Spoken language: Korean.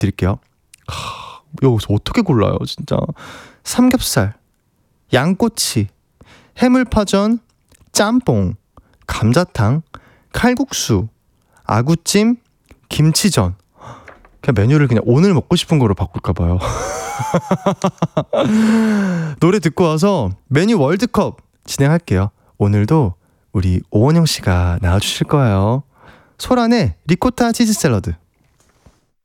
드릴게요. 여기서 어떻게 골라요 진짜. 삼겹살, 양꼬치, 해물파전, 짬뽕, 감자탕, 칼국수, 아구찜, 김치전. 그냥 메뉴를 그냥 오늘 먹고 싶은 거로 바꿀까봐요. 노래 듣고 와서 메뉴 월드컵 진행할게요. 오늘도 우리 오원영 씨가 나와주실 거예요. 소란의 리코타 치즈 샐러드.